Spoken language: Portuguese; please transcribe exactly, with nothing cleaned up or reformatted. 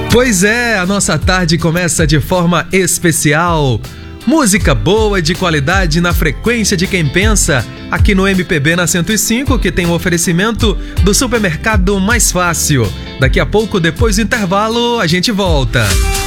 Pois é, a nossa tarde começa de forma especial. Música boa, de qualidade, na frequência de quem pensa, aqui no M P B na cento e cinco, que tem um oferecimento do supermercado Mais Fácil. Daqui a pouco, depois do intervalo, a gente volta.